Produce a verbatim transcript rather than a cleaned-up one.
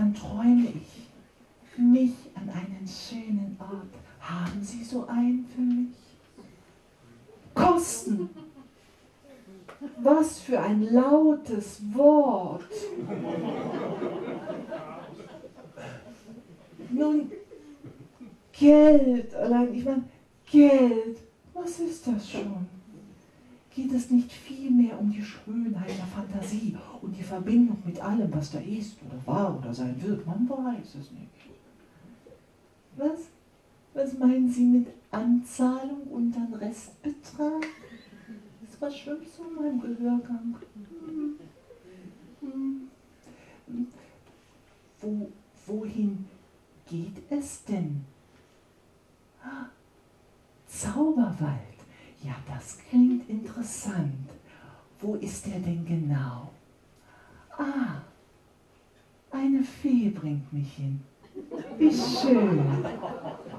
dann träume ich mich an einen schönen Ort. Haben Sie so einen für mich? Kosten! Was für ein lautes Wort! Nun, Geld, allein, ich meine, Geld, was ist das schon? Geht es nicht vielmehr um die Schönheit der Fantasie und die Verbindung mit allem, was da ist oder war oder sein wird? Man weiß es nicht. Was? Was meinen Sie mit Anzahlung und dann Restbetrag? Das verschwimmt so in meinem Gehörgang. Hm. Hm. Wo, wohin geht es denn? Ah, Zauberwald. Ja, das klingt interessant. Wo ist er denn genau? Ah, eine Fee bringt mich hin. Wie schön.